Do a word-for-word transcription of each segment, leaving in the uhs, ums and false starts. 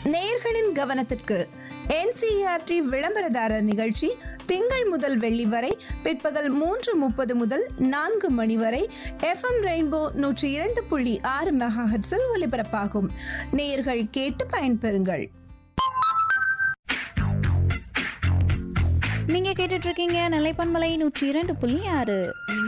நேயர்களின் கவனத்திற்கு என்சிஇஆர்டி விளம்பரதாரர் நிகழ்ச்சி திங்கள் முதல் வெள்ளி வரை பிற்பகல் மூன்று முப்பது முதல் நான்கு மணி வரை எஃப்எம் ரெயின்போ நூற்றி இரண்டு புள்ளி ஆறு மெகாஹெர்ட்ஸில் ஒலிபரப்பாகும். நேயர்கள் கேட்டு பயன்பெறுங்கள். நீங்க கேட்டுட்டு இருக்கீங்க நிலைப்பன்மலை நூற்றி இரண்டு புள்ளி ஆறு.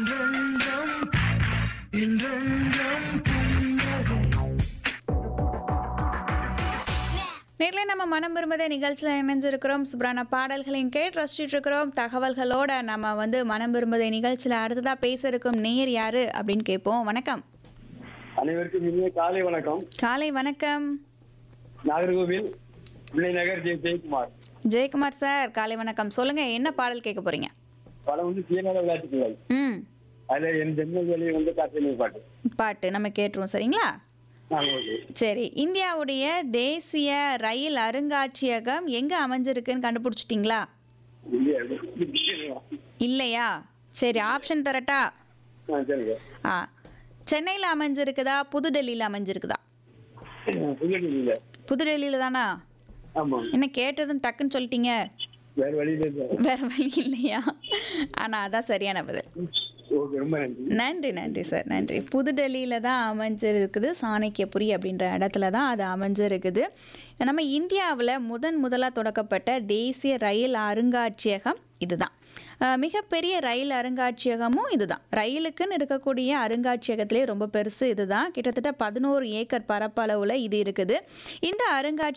நேரில் நம்ம மனம் விரும்புத நிகழ்ச்சியில் இணைஞ்சிருக்கிறோம். சூப்பரான பாடல்களையும் கேட்டு ரசிச்சுட்டு இருக்கிறோம். தகவல்களோட நம்ம வந்து மனம் விரும்புத நிகழ்ச்சியில் அடுத்ததா பேச இருக்கும் நேயர் யாரு அப்படின்னு கேட்போம். வணக்கம். அனைவருக்கும் இனிய காலை வணக்கம். காலை வணக்கம். நாகர்கோவில் விளைநகர் ஜெய ஜெயக்குமார். ஜெயக்குமார் சார், காலை வணக்கம். சொல்லுங்க, என்ன பாடல் கேட்க போறீங்க? படம் வந்து சுயநல விளையாட்டுகள். ம் அதுல என் ஜென்மவேலி வந்து காத்தினை பாட்டு பாட்டு நம்ம கேட்டுருவோம். சரிங்களா? சரி, இந்தியாவுடைய தேசிய ரயில் அருங்காட்சியகம் எங்க அமைஞ்சிருக்குன்னு கண்டுபிடிச்சிட்டீங்களா? இல்லையா? சரி, ஆப்ஷன் தரட்டா? ஆ, சென்னையில் அமைஞ்சிருக்குதா, புதுடெல்லியில் அமைஞ்சிருக்குதா? புதுடெல்லியில தானா? என்ன கேட்டதும் டக்குன்னு சொல்லிட்டீங்க? வேற வழி வேற வழி இல்லையா? ஆனா அதான் சரியான பதில். நன்றி நன்றி சார், நன்றி. புதுடெல்லியில தான் அமைஞ்சிருக்குது. சாணக்கியபுரி அப்படின்ற இடத்துல தான் அது அமைஞ்சிருக்குது. நம்ம இந்தியாவில் முதன் முதலாக தொடக்கப்பட்ட தேசிய ரயில் அருங்காட்சியகம் இதுதான். மிகப்பெரிய ரயில் அருங்காட்சியகமும் இதுதான். ரயிலுக்குன்னு இருக்கக்கூடிய அருங்காட்சியகத்திலே ரொம்ப பெருசு இதுதான். கிட்டத்தட்ட பதினோரு ஏக்கர் பரப்பளவில் இது இருக்குது. இந்த அருங்காட்சி